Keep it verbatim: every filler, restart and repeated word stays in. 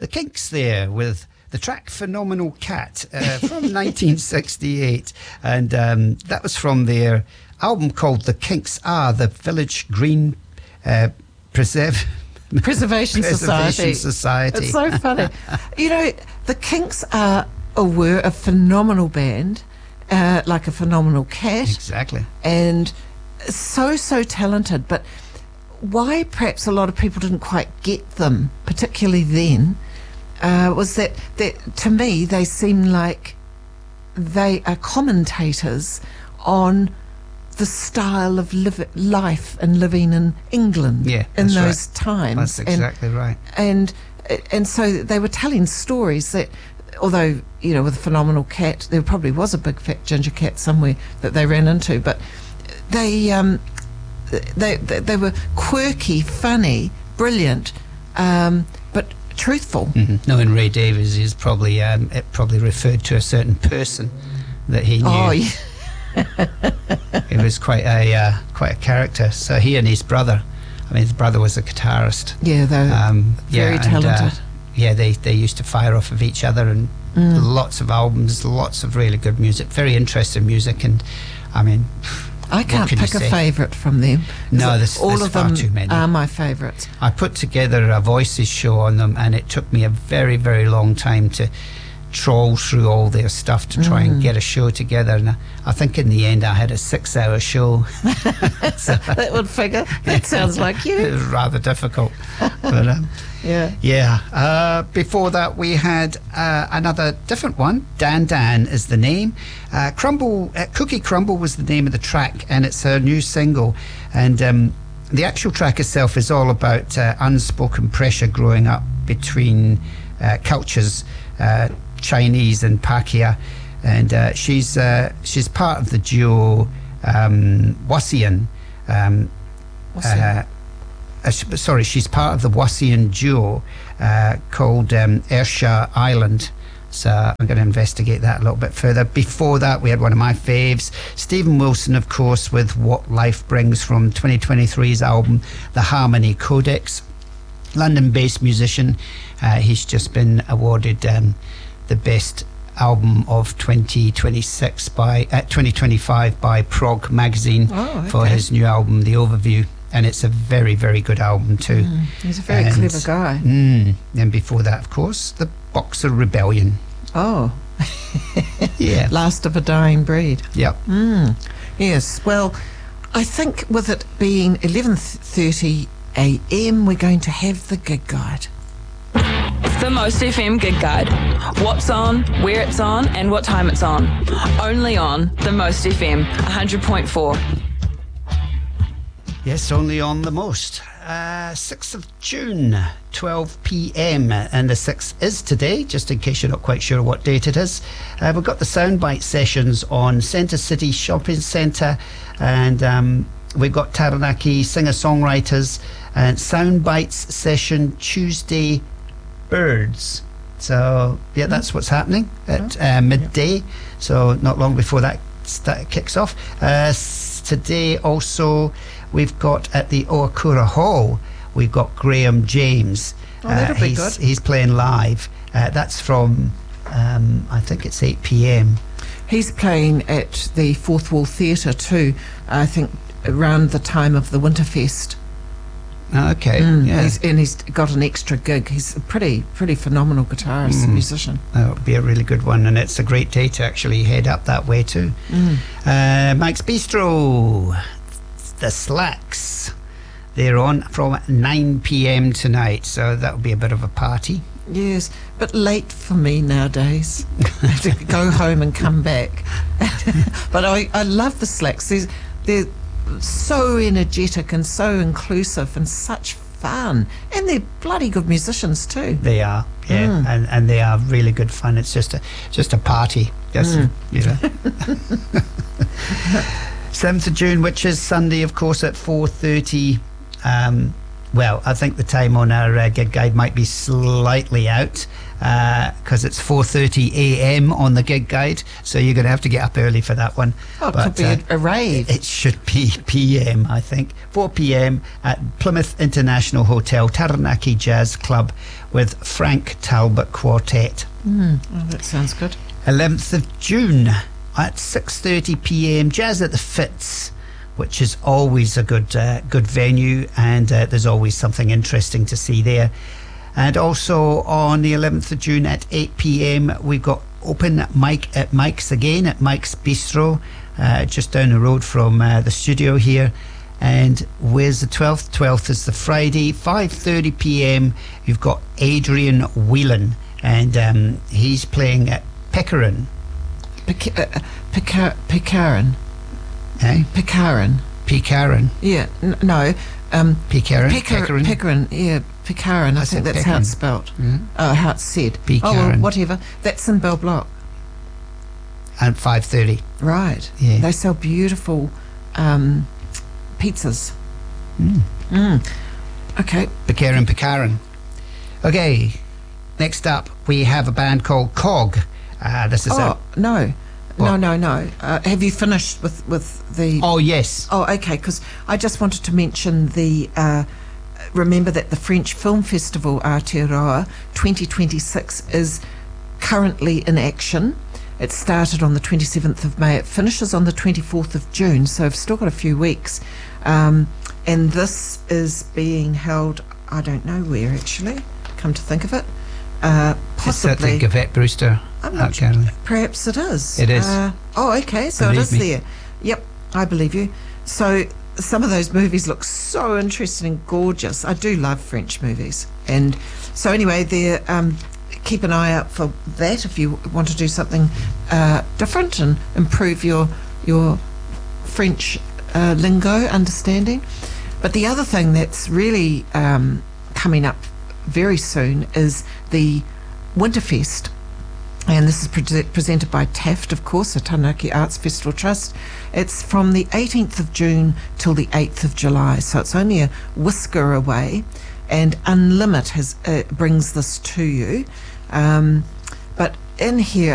The Kinks there with the track Phenomenal Cat uh, from nineteen sixty-eight. And um, that was from their album called The Kinks Are the Village Green uh, Preserve... Preservation, Preservation Society. Society. It's so funny. You know, the Kinks are or were a phenomenal band, uh, like a phenomenal cat. Exactly. And so, so talented. But why perhaps a lot of people didn't quite get them, particularly then, uh, was that, that to me they seem like they are commentators on the style of live, life and living in England yeah, in those right. times. That's exactly and, right. And and so they were telling stories that, although, you know, with a Phenomenal Cat, there probably was a big fat ginger cat somewhere that they ran into, but they um, they, they they were quirky, funny, brilliant, um, but truthful. Mm-hmm. No, and Ray Davies is probably um, it probably referred to a certain person that he knew. Oh, yeah. He was quite a uh, quite a character. So he and his brother, I mean, his brother was a guitarist. Yeah, they were um, very yeah, talented. And, uh, yeah, they they used to fire off of each other, and Mm. lots of albums, lots of really good music, very interesting music. And I mean, I can't can you pick a say? favourite from them. No, there's, all there's of far them too many. are my favourites. I put together a voices show on them, and it took me a very, very long time to trawl through all their stuff to try Mm. and get a show together. And I, I think in the end I had a six-hour show. So That would figure. That sounds like it you. was rather difficult. But um, Yeah. yeah, uh, before that we had uh, another different one. Dan Dan is the name. Uh, Crumble, uh, Cookie Crumble was the name of the track, and it's a new single. And um, the actual track itself is all about uh, unspoken pressure growing up between uh, cultures, uh, Chinese and Pakia. And uh, she's uh, she's part of the duo um, Wassian. Um, uh, Uh, sh- sorry, she's part of the Wassian duo uh, called um, Ersha Island. So I'm going to investigate that a little bit further. Before that, we had one of my faves, Stephen Wilson, of course, with What Life Brings from twenty twenty-three's album, The Harmony Codex. London-based musician. Uh, he's just been awarded um, the best album of twenty twenty-six by uh, twenty twenty-five by Prog magazine Oh, okay. for his new album, The Overview. And it's a very, very good album too. Mm, he's a very And, clever guy. Mm, and before that, of course, the Boxer Rebellion. Oh. Yeah. Last of a dying breed. Yep. Mm. Yes, well, I think with it being eleven thirty a m, we're going to have the gig guide. The Most F M Gig Guide. What's on, where it's on, and what time it's on. Only on The Most F M, one hundred point four. Yes, only on the most. Uh, sixth of June, twelve p m. And the sixth is today, just in case you're not quite sure what date it is. Uh, we've got the Soundbite sessions on Centre City Shopping Centre. And um, we've got Taranaki singer-songwriters and Soundbites session Tuesday Birds. So, yeah, that's what's happening at uh, midday. So, not long before that st- kicks off. Uh, s- today also... We've got at the Oakura Hall, we've got Graham James. Oh, that'll be he's, good. He's playing live. Uh, that's from, um, I think it's eight p m. He's playing at the Fourth Wall Theatre too, I think around the time of the Winterfest. Okay, Mm, yeah. he's, and he's got an extra gig. He's a pretty, pretty phenomenal guitarist, Mm. musician. That'll be a really good one, and it's a great day to actually head up that way too. Mm. Uh, Mike's Bistro, the Slacks. They're on from nine p m tonight, so that'll be a bit of a party. Yes, but late for me nowadays. I have to go home and come back. But I, I love the Slacks. They're, they're so energetic and so inclusive and such fun. And they're bloody good musicians too. They are, yeah, Mm. and, and they are really good fun. It's just a just a party, just Mm. you know. seventh of June, which is Sunday, of course, at four thirty. Um, well, I think the time on our uh, gig guide might be slightly out because uh, it's four thirty a.m. on the gig guide, so you're going to have to get up early for that one. Oh, it but, could be uh, a, a rave. It should be p m, I think. four p.m. at Plymouth International Hotel, Taranaki Jazz Club with Frank Talbot Quartet. Mm, oh, that sounds good. eleventh of June at six thirty p.m. Jazz at the Fitz, which is always a good uh, good venue, and uh, there's always something interesting to see there. And also on the eleventh of June at eight p.m. we've got open mic at Mike's again, at Mike's Bistro, uh, just down the road from uh, the studio here. And where's the twelfth? twelfth is the Friday, five thirty p.m. You've got Adrian Whelan, and um, he's playing at Pickering. Pic- uh, Pica- Picarin. Eh? Picarin. Pickering. Yeah, n- no. Um, Pickering. Picker- Pickering. Pickering, yeah, Picarin. I, I think said that's how Pickering. it's spelt. Mm. Oh, how it's said. Picarin. Oh, well, whatever. That's in Bell Block. At five thirty. Right. Yeah. They sell beautiful um, pizzas. Mm. Mm. Okay. Pickering, Pickering. Okay, next up we have a band called Cog. Uh, this is Oh, no. What? No, no, no. Uh, have you finished with, with the... a... Oh, yes. Oh, okay, because I just wanted to mention the... Uh, remember that the French Film Festival Aotearoa twenty twenty-six is currently in action. It started on the twenty-seventh of May. It finishes on the twenty-fourth of June, so I've still got a few weeks. Um, and this is being held, I don't know where actually, come to think of it. Uh, It's at possibly... the Gavette Brewster. I'm not Art sure. Gallery. Perhaps it is. It is. Uh, oh, okay. So Believe it is me. there. Yep, I believe you. So some of those movies look so interesting and gorgeous. I do love French movies. And so anyway, there. Um, keep an eye out for that if you want to do something uh, different and improve your your French uh, lingo understanding. But the other thing that's really um, coming up very soon is the Winterfest. And this is pre- presented by Taft, of course, the Taranaki Arts Festival Trust. It's from the eighteenth of June till the eighth of July, so it's only a whisker away. And Unlimit has uh, brings this to you. Um, but in here,